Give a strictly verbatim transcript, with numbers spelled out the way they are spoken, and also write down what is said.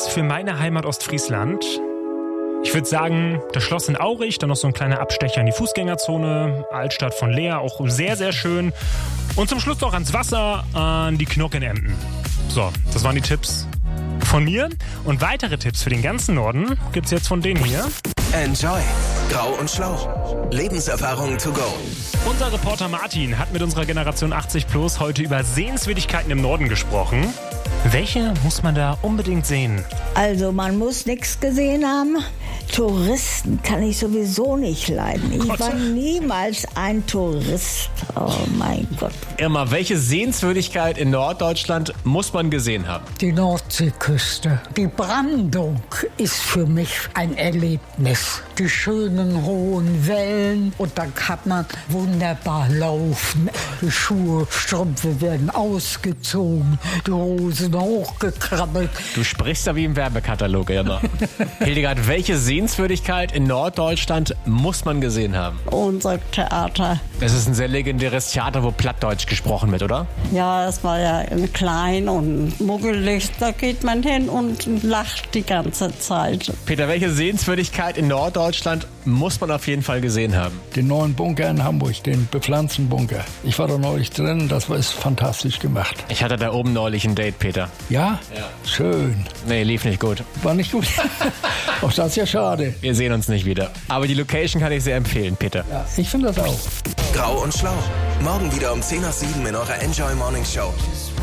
für meine Heimat Ostfriesland. Ich würde sagen, das Schloss in Aurich, dann noch so ein kleiner Abstecher in die Fußgängerzone, Altstadt von Leer, auch sehr, sehr schön. Und zum Schluss noch ans Wasser, an die Knok in Emden. So, das waren die Tipps von mir. Und weitere Tipps für den ganzen Norden gibt's jetzt von denen hier. Enjoy. Grau und Schlau. Lebenserfahrung to go. Unser Reporter Martin hat mit unserer Generation achtzig plus heute über Sehenswürdigkeiten im Norden gesprochen. Welche muss man da unbedingt sehen? Also man muss nichts gesehen haben. Touristen kann ich sowieso nicht leiden. Ich war niemals ein Tourist. Oh mein Gott. Irma, welche Sehenswürdigkeit in Norddeutschland muss man gesehen haben? Die Nordseeküste. Die Brandung ist für mich ein Erlebnis. Die schönen hohen Wellen und da kann man wunderbar laufen. Die Schuhe, Strümpfe werden ausgezogen, die Hosen hochgekrabbelt. Du sprichst ja wie im Werbekatalog, Irma. Hildegard, welche Sehenswürdigkeit in Norddeutschland muss man gesehen haben? Unser Theater. Es ist ein sehr legendäres Theater, wo Plattdeutsch gesprochen wird, oder? Ja, es war ja klein und muggelig. Da geht man hin und lacht die ganze Zeit. Peter, welche Sehenswürdigkeit in Norddeutschland muss man auf jeden Fall gesehen haben? Den neuen Bunker in Hamburg, den bepflanzten Bunker. Ich war da neulich drin, das war ist fantastisch gemacht. Ich hatte da oben neulich ein Date, Peter. Ja? Ja. Schön. Nee, lief nicht gut. War nicht gut? Auch das ist ja schade. Wir sehen uns nicht wieder. Aber die Location kann ich sehr empfehlen, Peter. Ja, ich finde das auch. Grau und Schlau. Morgen wieder um zehn nach sieben in eurer Enjoy Morning Show.